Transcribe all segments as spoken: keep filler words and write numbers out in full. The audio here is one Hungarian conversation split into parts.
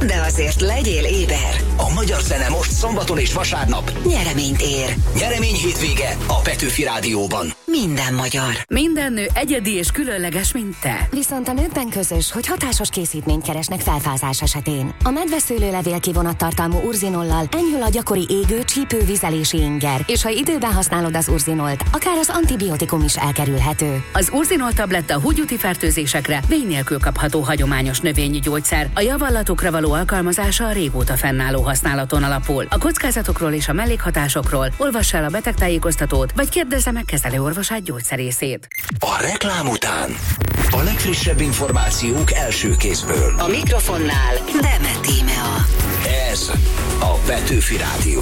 de azért legyél éber. A magyar zene most szombaton és vasárnap Nyereményt ér. Nyeremény hétvége a Petőfi Rádióban. Minden magyar. Minden nő egyedi és különleges, mint te. Viszont a nőkben közös, hogy hatásos készítményt keresnek felfázás esetén. A medveszőlőlevél kivonattartalmú urzinollal enyhül a gyakori égő, csípő, vizelési inger, és ha időben használod az urzinolt, akár az antibiotikum is elkerülhető. Az urzinol tabletta húgyúti fertőzésekre vény nélkül kapható hagyományos növényi gyógyszer. A javallatokra való alkalmazása a régóta fennálló használaton alapul. A kockázatokról és a mellékhatásokról olvass el a betegtájékoztatót, vagy kérdezze meg kezelőorvosát, gyógyszerészét. A reklám után a legfrissebb információk első kézből. A mikrofonnál Demet Tímea. Ez a Petőfi Rádió.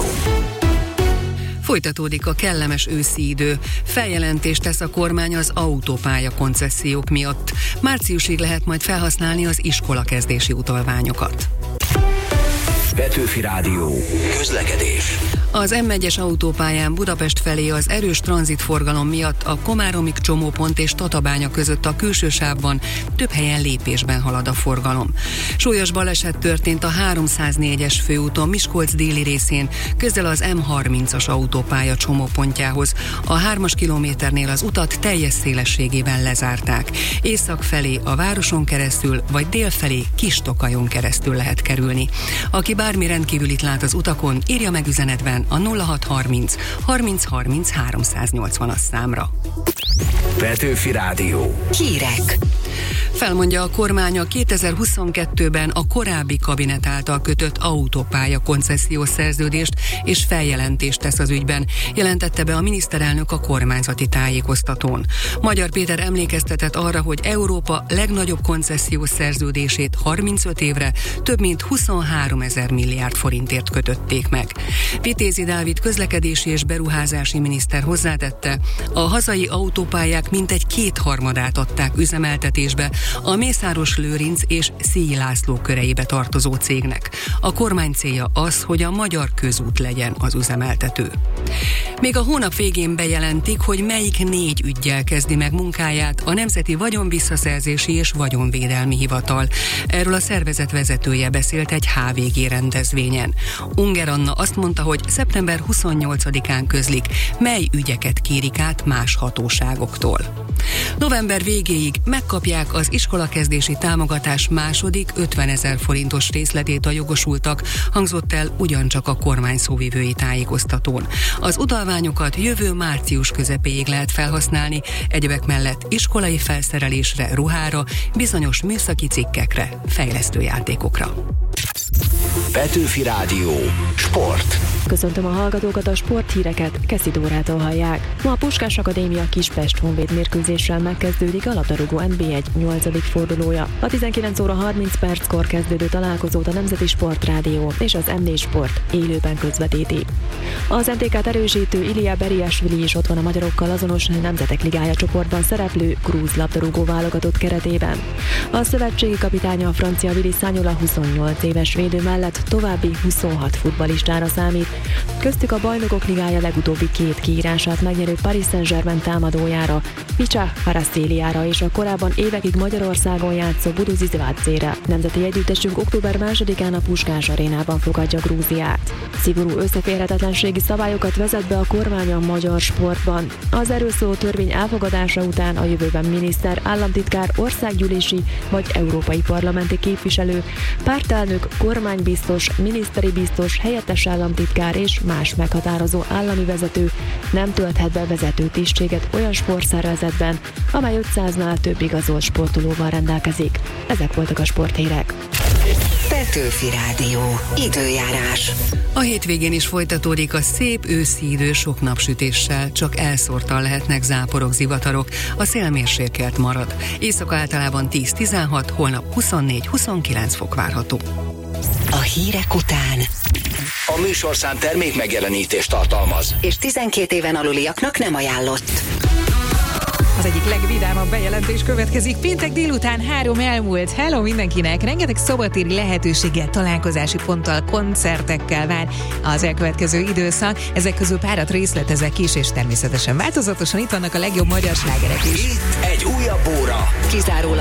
Folytatódik a kellemes őszi idő. Feljelentést tesz a kormány az autópálya koncesziók miatt. Márciusig lehet majd felhasználni az iskolakezdési utalványokat. Petőfi Rádió. Közlekedés. Az em egyes autópályán Budapest felé az erős tranzitforgalom miatt a Komáromig csomópont és Tatabánya között a külső sávban több helyen lépésben halad a forgalom. Súlyos baleset történt a háromszáznégyes főúton Miskolc déli részén, közel az em harmincas autópálya csomópontjához. A hármas kilométernél az utat teljes szélességében lezárták. Észak felé a városon keresztül, vagy dél felé Kistokajon keresztül lehet kerülni. Aki bármi rendkívülit lát az utakon, írja meg üzenetben a nulla hat harminc harminc harminc háromszáznyolcvanas számra. Petőfi Rádió. Hírek. Felmondja a kormány a kétezer-huszonkettőben a korábbi kabinet által kötött autópálya koncesziós szerződést, és feljelentést tesz az ügyben, jelentette be a miniszterelnök a kormányzati tájékoztatón. Magyar Péter emlékeztetett arra, hogy Európa legnagyobb koncesziós szerződését harmincöt évre több mint huszonháromezer milliárd forintért kötötték meg. Vitézi Dávid közlekedési és beruházási miniszter hozzátette, a hazai autópályák mintegy kétharmadát adták üzemeltetésbe a Mészáros Lőrinc és Szíj László köreibe tartozó cégnek. A kormány célja az, hogy a magyar közút legyen az üzemeltető. Még a hónap végén bejelentik, hogy melyik négy üggyel kezdi meg munkáját a Nemzeti Vagyonvisszaszerzési és Vagyonvédelmi Hivatal. Erről a szervezet vezetője beszélt egy há vé gé rendezvényen. Unger Anna azt mondta, hogy szeptember huszonnyolcadikán közlik, mely ügyeket kérik át más hatóságoktól. November végéig megkapják az iskolakezdési támogatás második ötvenezer forintos részletét a jogosultak, hangzott el ugyancsak a kormány szóvivői tájékoztatón. Az utalványokat jövő március közepéig lehet felhasználni, egyebek mellett iskolai felszerelésre, ruhára, bizonyos műszaki cikkekre, fejlesztőjátékokra. Petőfi Rádió. Sport. Köszöntöm a hallgatókat, a sporthíreket Keszi Dórától hallják. Ma a Puskás Akadémia Kispest Honvéd mérkőzéssel megkezdődik a labdarúgó en bé egy nyolcadik fordulója. A tizenkilenc óra harminc perckor kezdődő találkozót a Nemzeti Sportrádió és az em négy Sport élőben közvetíti. Az em té ká-t erősítő Ilija Beriashvili is ott van a magyarokkal azonos Nemzetek Ligája csoportban szereplő grúz labdarúgó válogatott keretében. A szövetségi kapitánya, a francia Willy Sagnol huszonnyolc éves védő mellett további huszonhat futballistára számít, köztük a Bajnokok Ligája legutóbbi két kiírását megnyerő Paris Saint-Germain támadójára, Vicha Kvaratskhelia-ra és a korábban évekig Magyarországon játszó Buduzi Zvadzére. Nemzeti együttesünk október másodikán a Puskás arénában fogadja Grúziát. Szigorú összeférhetetlenségi szabályokat vezet be a kormány a magyar sportban. Az erről szóló törvény elfogadása után a jövőben miniszter, államtitkár, országgyűlési vagy európai parlamenti képviselő, pártelnök, kormánybiztos, miniszteri biztos, helyettes államtitkár és más meghatározó állami vezető nem tölthet be vezető tisztséget olyan sportszervezetben, amely ötszáznál több igazolt sportolóval rendelkezik. Ezek voltak a sporthírek. Petőfi Rádió. Időjárás. A hétvégén is folytatódik a szép őszi idő sok napsütéssel, csak elszórtan lehetnek záporok, zivatarok, a szél mérsékelt marad. Éjszaka általában tíz-tizenhat, holnap huszonnégy-huszonkilenc fok várható. A hírek után A műsorszám termék megjelenítést tartalmaz, és tizenkét éven aluliaknak nem ajánlott. Az egyik legvidámabb bejelentés következik. Péntek délután három elmúlt. Hello mindenkinek! Rengeteg szabadtéri lehetőséggel, találkozási ponttal, koncertekkel vár az elkövetkező időszak. Ezek közül párat részletezek is, és természetesen változatosan itt vannak a legjobb magyar slágerek is. Itt egy újabb óra. Kizárólag